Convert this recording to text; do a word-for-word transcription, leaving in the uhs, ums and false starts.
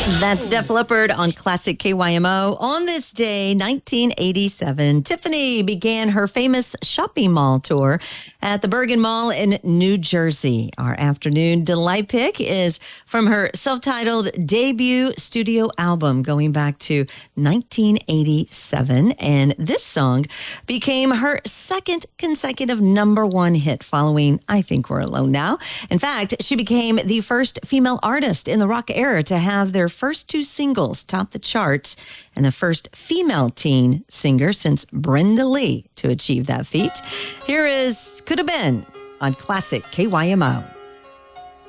That's Def Leppard on Classic K Y M O. On this day, nineteen eighty-seven, Tiffany began her famous shopping mall tour at the Bergen Mall in New Jersey. Our afternoon delight pick is from her self-titled debut studio album going back to nineteen eighty-seven. And this song became her second consecutive number one hit following I Think We're Alone Now. In fact, she became the first female artist in the rock era to have their first two singles top the charts and the first female teen singer since Brenda Lee to achieve that feat. Here is Could Have Been on Classic K Y M O.